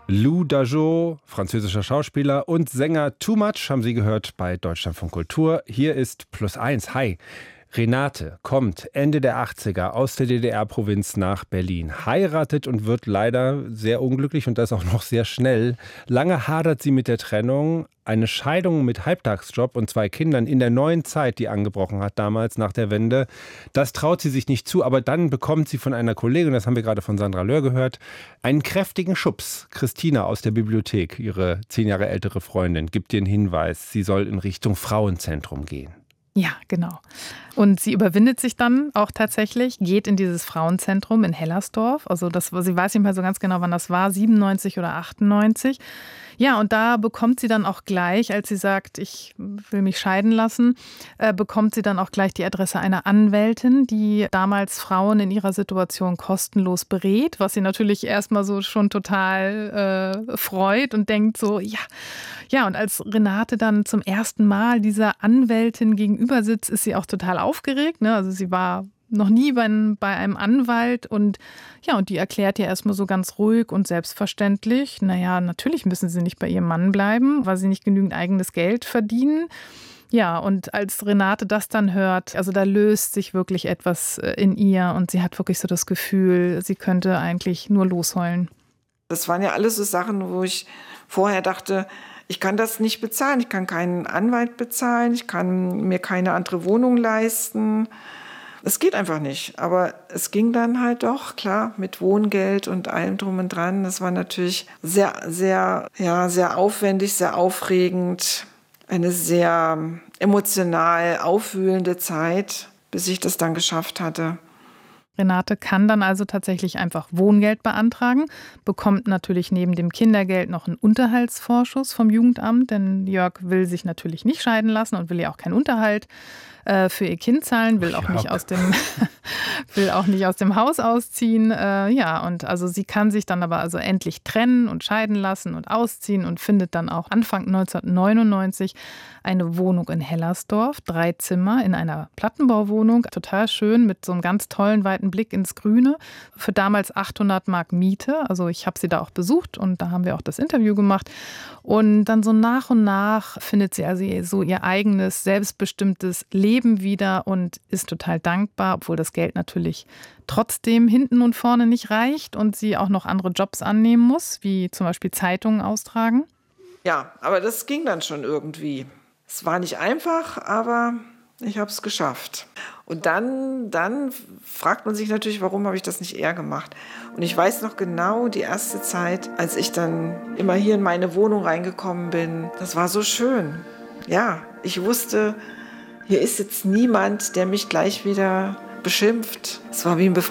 Lou Dageot, französischer Schauspieler und Sänger Too Much, haben Sie gehört bei Deutschlandfunk Kultur. Hier ist +1. Hi. Renate kommt Ende der 80er aus der DDR-Provinz nach Berlin, heiratet und wird leider sehr unglücklich und das auch noch sehr schnell. Lange hadert sie mit der Trennung. Eine Scheidung mit Halbtagsjob und 2 Kindern in der neuen Zeit, die angebrochen hat damals nach der Wende, das traut sie sich nicht zu. Aber dann bekommt sie von einer Kollegin, das haben wir gerade von Sandra Löhr gehört, einen kräftigen Schubs. Christina aus der Bibliothek, ihre 10 Jahre ältere Freundin, gibt ihr einen Hinweis, sie soll in Richtung Frauenzentrum gehen. Ja, genau. Und sie überwindet sich dann auch tatsächlich, geht in dieses Frauenzentrum in Hellersdorf. Also sie weiß nicht mehr so ganz genau, wann das war, 97 oder 98. Ja, und da bekommt sie dann auch gleich, als sie sagt, ich will mich scheiden lassen, bekommt sie dann auch gleich die Adresse einer Anwältin, die damals Frauen in ihrer Situation kostenlos berät, was sie natürlich erstmal so schon total freut und denkt so, ja, und als Renate dann zum ersten Mal dieser Anwältin gegenüber sitzt, ist sie auch total aufgeregt, ne? Also sie war noch nie bei einem Anwalt und die erklärt ja erstmal so ganz ruhig und selbstverständlich, naja, natürlich müssen sie nicht bei ihrem Mann bleiben, weil sie nicht genügend eigenes Geld verdienen. Ja, und als Renate das dann hört, also da löst sich wirklich etwas in ihr und sie hat wirklich so das Gefühl, sie könnte eigentlich nur losheulen. Das waren ja alles so Sachen, wo ich vorher dachte, ich kann das nicht bezahlen, ich kann keinen Anwalt bezahlen, ich kann mir keine andere Wohnung leisten. Es geht einfach nicht, aber es ging dann halt doch, klar, mit Wohngeld und allem drum und dran. Das war natürlich sehr, sehr, sehr aufwendig, sehr aufregend, eine sehr emotional aufwühlende Zeit, bis ich das dann geschafft hatte. Renate kann dann also tatsächlich einfach Wohngeld beantragen, bekommt natürlich neben dem Kindergeld noch einen Unterhaltsvorschuss vom Jugendamt, denn Jörg will sich natürlich nicht scheiden lassen und will ja auch keinen Unterhalt für ihr Kind zahlen, will auch nicht aus dem Haus ausziehen. Und also sie kann sich dann aber also endlich trennen und scheiden lassen und ausziehen und findet dann auch Anfang 1999 eine Wohnung in Hellersdorf, 3 Zimmer in einer Plattenbauwohnung, total schön mit so einem ganz tollen weiten Blick ins Grüne, für damals 800 Mark Miete. Also ich habe sie da auch besucht und da haben wir auch das Interview gemacht. Und dann so nach und nach findet sie also so ihr eigenes, selbstbestimmtes Leben wieder und ist total dankbar, obwohl das Geld natürlich trotzdem hinten und vorne nicht reicht und sie auch noch andere Jobs annehmen muss, wie zum Beispiel Zeitungen austragen. Ja, aber das ging dann schon irgendwie. Es war nicht einfach, aber ich habe es geschafft. Und dann fragt man sich natürlich, warum habe ich das nicht eher gemacht? Und ich weiß noch genau, die erste Zeit, als ich dann immer hier in meine Wohnung reingekommen bin, das war so schön. Ja, ich wusste, hier ist jetzt niemand, der mich gleich wieder beschimpft. Es war wie ein